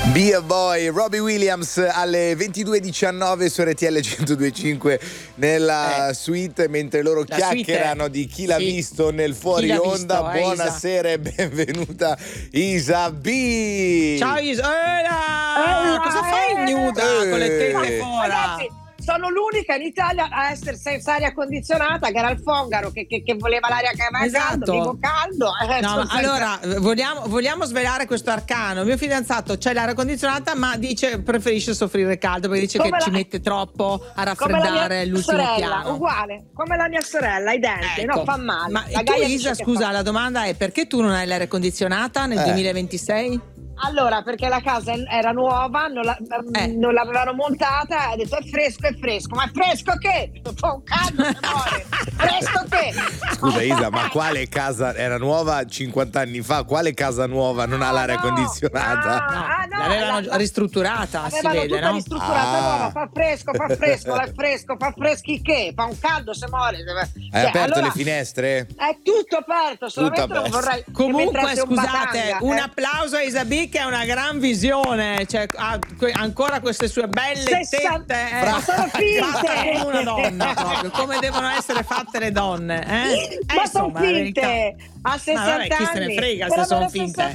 Be a Boy, Robbie Williams alle 22:19 su RTL 102.5 nella suite, mentre loro chiacchierano di chi l'ha visto nel fuori onda. Buonasera e benvenuta Isa B. Ciao Isa. Cosa fai nuda con le tette fuori? Ragazzi, sono l'unica in Italia a essere senza aria condizionata, che era il Fongaro che voleva l'aria caldo, vivo caldo. No, allora vogliamo svelare questo arcano. Mio fidanzato c'è l'aria condizionata, ma dice preferisce soffrire caldo perché dice che ci mette troppo a raffreddare l'ultimo sorella, piano. Uguale, come la mia sorella, identiche, ecco. No, fa male. Ma tu Isa, scusa, la domanda è: perché tu non hai l'aria condizionata nel 2026? Allora, perché la casa era nuova, non l'avevano montata e ha detto è fresco, ma è fresco che? Fa un caldo che muore. Fresco che? Scusa Isa, ma quale casa era nuova 50 anni fa? Quale casa nuova non ha l'aria condizionata? L'avevano ristrutturata, si vede, tutta no? ristrutturata nuova, fa fresco, fa freschi che? Fa un caldo se muore. Hai aperto le finestre? È tutto aperto, solamente non vorrei. Comunque, scusate, un applauso a Isabì che ha una gran visione, cioè ha ancora queste sue belle tette, ma sono finte, come una donna proprio, come devono essere fatte le donne, ma sono finte a 60 anni, chi se ne frega se sono finte.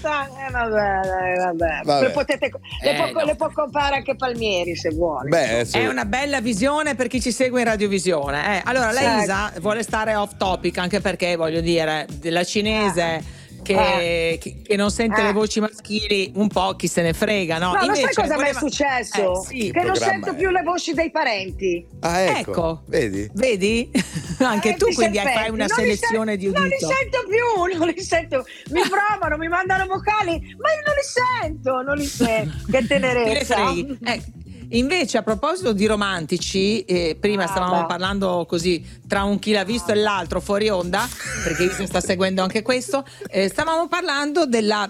Vabbè. Le può comprare anche Palmieri se vuole. È una bella visione per chi ci segue in radiovisione. Allora lei Isa vuole stare off topic, anche perché voglio dire della cinese che non sente le voci maschili, un po' chi se ne frega, no? No, invece, sai cosa mi è successo? Che non sento più le voci dei parenti. Ecco. Vedi? Anche tu quindi fai una selezione di udito. Non li sento. Mi provano, mi mandano vocali, ma io non li sento. Che tenerezza. Invece, a proposito di romantici, prima stavamo parlando così tra un chi l'ha visto e l'altro fuori onda, perché Isa sta seguendo anche questo. Stavamo parlando del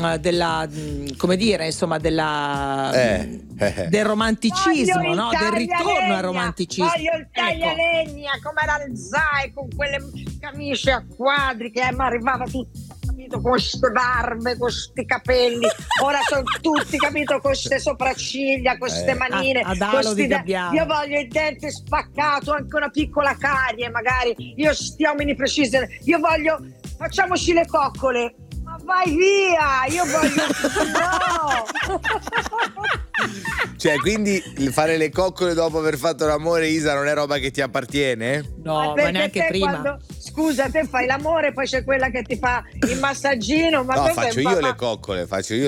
romanticismo, no? Del ritorno al romanticismo. Voglio il taglialegna, come era il Zai, con quelle camicie a quadri che mi arrivava tutto, capito, con queste barbe, con questi capelli. Ora sono tutti, capito, con queste sopracciglia, con queste manine. Io voglio il dente spaccato, anche una piccola carie, magari. Io stiamo mini precise. Io voglio, facciamoci le coccole. Ma vai via, io voglio no. Cioè, quindi fare le coccole dopo aver fatto l'amore, Isa, non è roba che ti appartiene? No, ma neanche prima. Scusa, te fai l'amore, poi c'è quella che ti fa il massaggino. Ma no, faccio io le coccole, chi?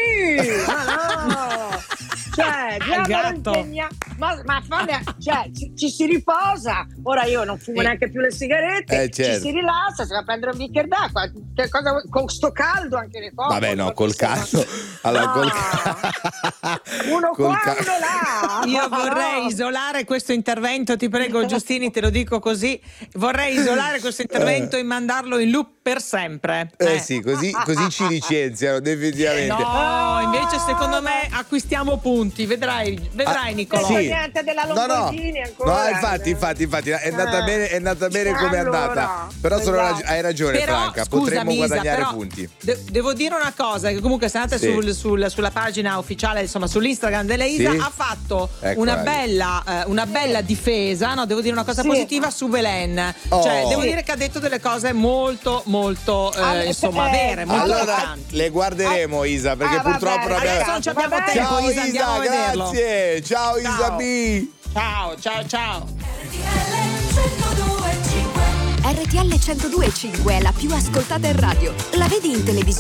No. Cioè, ma fame, cioè, ci si riposa. Ora io non fumo neanche più le sigarette, ci si rilassa, si va a prendere un bicchiere d'acqua. Che cosa, con sto caldo anche le cose. Vabbè, no, col caldo. Allora, uno qua, uno là. Io vorrei isolare questo intervento, ti prego Giustini, te lo dico così. Vorrei isolare questo intervento e mandarlo in loop per sempre. Sì, così ci licenziano definitivamente. No, invece secondo me acquistiamo punti, vedrai Nicolò. Sì. Niente della Lamborghini ancora. No, infatti è andata bene come è andata. Però hai ragione, Franca, potremmo guadagnare punti. Devo dire una cosa, che comunque se andate sulla pagina ufficiale, insomma sull'Instagram della Isa, ha fatto una bella difesa, no? Devo dire una cosa positiva su Belen. Cioè, devo dire che ha detto delle cose molto vere, molto allora importanti. le guarderemo, Isa, perché purtroppo adesso non abbiamo tempo. Ciao Isa, andiamo a vederlo. Grazie. Ciao Isa B. Ciao. RTL 102.5 è la più ascoltata in radio. La vedi in televisione?